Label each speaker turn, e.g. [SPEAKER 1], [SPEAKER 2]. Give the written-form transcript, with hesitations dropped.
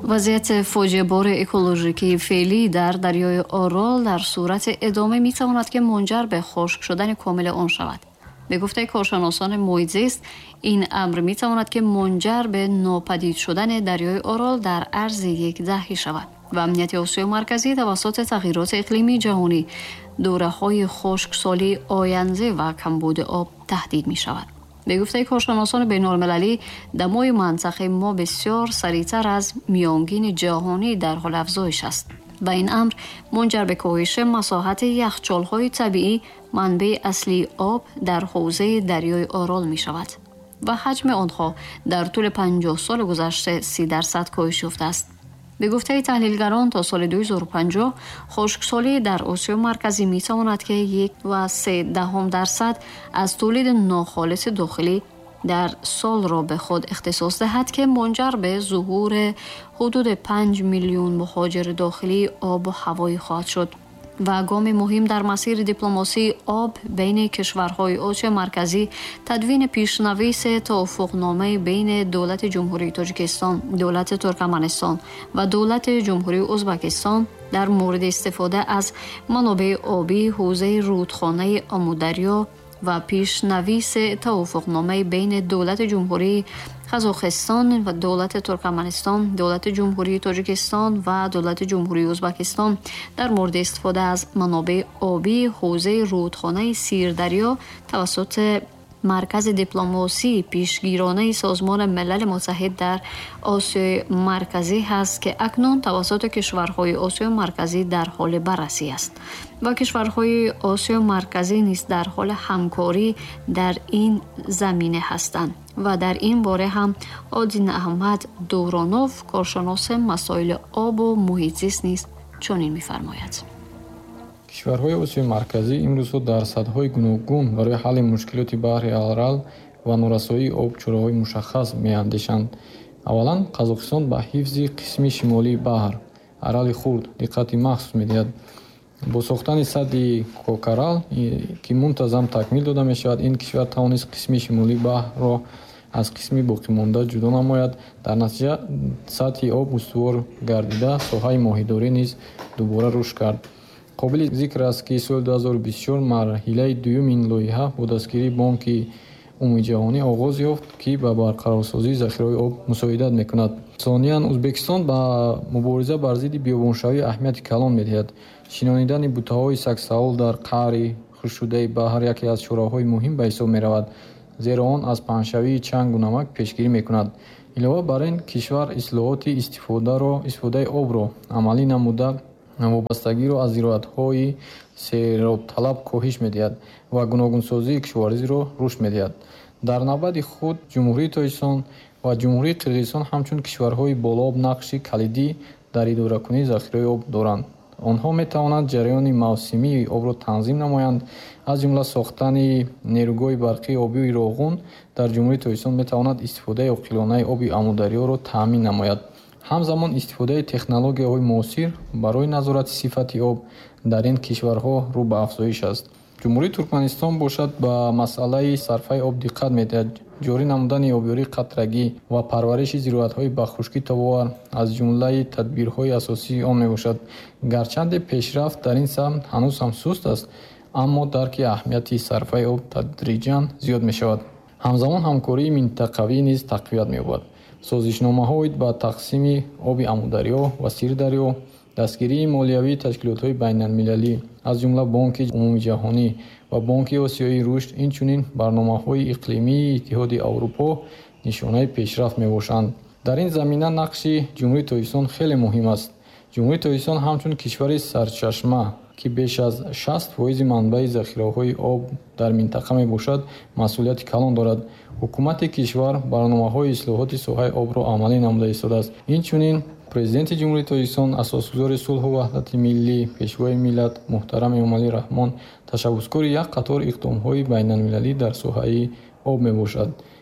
[SPEAKER 1] وضعیت فوجیه‌بار اکولوژیکی فعلی در دریای آرال در صورت ادامه می‌تواند که منجر به خشک شدن کامل آن شود. به گفته کارشناسان محیط زیست، این امر می‌تواند که منجر به ناپدید شدن دریای آرال در عرض یک دهه شود و امنیت آسیای مرکزی توسط تغییرات اقلیمی جهانی، دوره‌های خشکسالی آینده و کمبود آب تهدید می‌شود. به گفته کارشناسان بین‌المللی، دمای منطقه ما بسیار سریعتر از میانگین جهانی در حال افزایش است و این امر منجر به کاهش مساحت یخچال‌های طبیعی، منبع اصلی آب در حوزه دریای آرال می شود و حجم آنها در طول 50 سال گذشته 30% کاهش یافته است. به گفته تحلیلگران، تا سال 2050 خشکسالی در آسیا مرکزی می تواند که 1.3% از تولید ناخالص داخلی در سال را به خود اختصاص دهد که منجر به ظهور حدود 5 میلیون مهاجر داخلی آب و هوایی خواهد شد و گام مهم در مسیر دیپلماسی آب بین کشورهای آسیا مرکزی تدوین پیشنویس توافقنامه بین دولت جمهوری تاجیکستان، دولت ترکمنستان و دولت جمهوری ازبکستان در مورد استفاده از منابع آبی حوزه رودخانه آمودریا و پیشنویس توافقنامه بین دولت جمهوری قزاقستان و دولت ترکمنستان، دولت جمهوری تاجیکستان و دولت جمهوری ازبکستان در مورد استفاده از منابع آبی حوزه رودخانه سیردریا توسط مرکز دیپلماسی پیشگیرانه سازمان ملل متحد در آسیای مرکزی هست که اکنون توسط کشورهای آسیای مرکزی در حال بررسی است و کشورهای آسیای مرکزی نیز در حال همکاری در این زمینه هستند و در این باره هم آدین احمد دورانوف، کارشناس مسائل آب و محیط زیست نیز چنین می‌فرماید:
[SPEAKER 2] کشورهای آسیای مرکزی امروزها در سطح‌های گوناگون برای حل مشکلات بحر ارال و نورسایی آب چراهای مشخص می‌اندیشند. اولا قزاقستان به حفظ قسم شمالی بحر ارال خرد دقت مخصوص می‌دهد. با ساختن سد کوکرال که منتظم تکمیل داده می‌شود، این کشور توانست قسم شمالی بحر را از قسم باقی مانده جدا نماید. در نتیجه سطح آب استوار گردیده ساحه ماهیداری نیز دوباره رشد کرد. قابل ذکر است که سال 2024 مرحله دوم این لایحه با دستگیری بانک عمومی جهانی آغاز یافت که به برقرارسازی ذخیره‌های آب مساعدت می‌کند. ثانیاً ازبکستان به مبارزه بر ضد بیابانشوی اهمیت کلان می‌دهد. شنانیدن بوته‌های سگسول در قعر خشک‌شده بحر یکی از چاره‌های مهم به حساب می‌رود، زیرا آن از پهنشوی چنگ و نمک پیشگیری می‌کند. علاوه بر این، کشور اصلاحات استفاده آب را عملی نموده وابستگی را از زراعت‌های سیرابطلب کاهش می‌دهد و گوناگونسازی کشاورزی را رشد می‌دهد. در نوبت خود جمهوری تاجیکستان و جمهوری قرقیزستان همچون کشورهای بالاب نقشی کلیدی در اداره‌کنی ذخیره آب دارند. آنها می‌توانند جریان موسمی آب را تنظیم نمایند. از جمله ساختن نیروگاه برقی آبی راغون در جمهوری تاجیکستان می‌تواند استفاده عاقلانه آب آمودریا را تأمین نماید. همزمان استفاده تکنولوژی‌های معاصر برای نظارت صفت آب در این کشورها رو به افزایش است. جمهوری ترکمنستان باشد به مسئله صرفه آب دقت می‌دهد. جاری نمودن آبیاری قطرگی و پرورش زراعت‌های به خشکی تباور از جمله تدبیرهای اساسی آن میباشد. گرچند پیشرفت در این سمت هنوز هم سست است، اما درک اهمیت صرفه آب تدریجاً زیاد می‌شود. همزمان همکاری منطقوی نیز تقویت می‌یابد. سازشنامه‌های با تقسیم آب آمودریا و سیردریا، دستگیری مالیوی تشکیلات‌های بین‌المللی از جمله بانک عمومی جهانی و بانک آسیایی رشد، اینچنین برنامه‌های اقلیمی اتحاد اروپا نشانه پیشرفت می‌باشند. در این زمینه نقش جمهوری تاجیکستان خیلی مهم است. جمهوری تاجیکستان همچون کشور سرچشمه که بیش از 60% منبع ذخیره‌های آب در منطقه میباشد مسئولیت کلان دارد. حکومت کشور برنامه‌های اصلاحات ساحه آب را عملی نموده ایستاده است. اینچنین پرزیدنت جمهوری تاجیکستان اساسگزار صلح و وحدت ملی پیشوای ملت محترم امامعلی رحمان تشبثکار یک قطار اقدام‌های بین‌المللی در ساحه آب میباشد.